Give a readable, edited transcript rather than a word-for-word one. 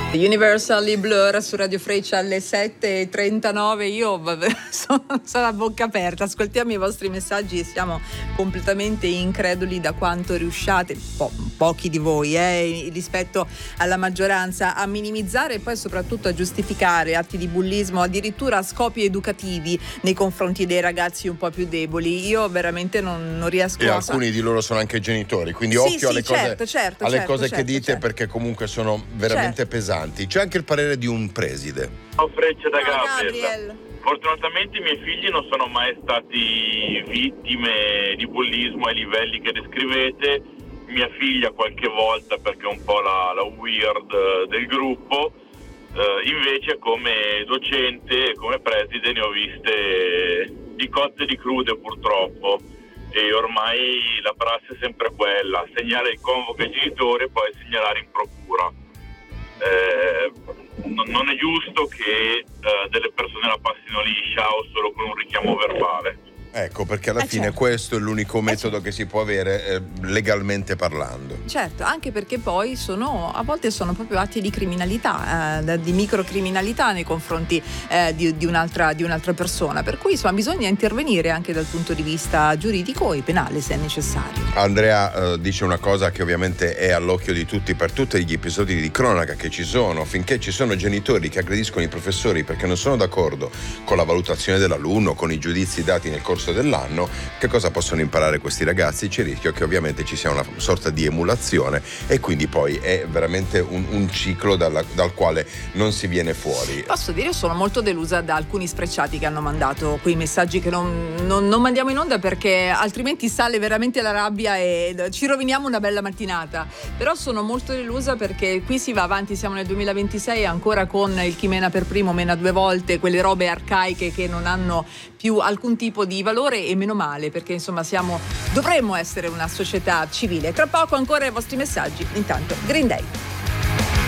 Universal Blur su Radio Freccia alle 7:39. Io sono a bocca aperta, ascoltiamo i vostri messaggi e siamo completamente increduli da quanto riusciate, pochi di voi rispetto alla maggioranza, a minimizzare e poi soprattutto a giustificare atti di bullismo addirittura a scopi educativi nei confronti dei ragazzi un po' più deboli. Io veramente non riesco e alcuni di loro sono anche genitori, quindi occhio alle cose che dite, perché comunque sono veramente pesanti. C'è anche il parere di un preside. Freccia da Gabriel. Fortunatamente i miei figli non sono mai stati vittime di bullismo ai livelli che descrivete. Mia figlia qualche volta, perché è un po' la weird del gruppo, invece come docente, come preside ne ho viste di cotte e di crude purtroppo, e ormai la prassi è sempre quella: segnare il convoco ai genitori e poi segnalare in procura. Non è giusto che delle persone la passino liscia o solo con un richiamo verbale. Ecco, perché alla fine questo è l'unico metodo che si può avere legalmente parlando. Certo, anche perché poi a volte sono proprio atti di criminalità, di microcriminalità nei confronti di un'altra persona, per cui insomma bisogna intervenire anche dal punto di vista giuridico e penale se è necessario. Andrea dice una cosa che ovviamente è all'occhio di tutti per tutti gli episodi di cronaca che ci sono: finché ci sono genitori che aggrediscono i professori perché non sono d'accordo con la valutazione dell'alunno, con i giudizi dati nel corso dell'anno, che cosa possono imparare questi ragazzi? C'è il rischio che ovviamente ci sia una sorta di emulazione e quindi poi è veramente un ciclo dal quale non si viene fuori. Posso dire, sono molto delusa da alcuni sfrecciati che hanno mandato quei messaggi che non mandiamo in onda, perché altrimenti sale veramente la rabbia e ci roviniamo una bella mattinata. Però sono molto delusa perché qui si va avanti, siamo nel 2026 ancora con il chi mena per primo mena due volte, quelle robe arcaiche che non hanno più alcun tipo di valore, e meno male, perché insomma dovremmo essere una società civile. Tra poco ancora i vostri messaggi, intanto Green Day.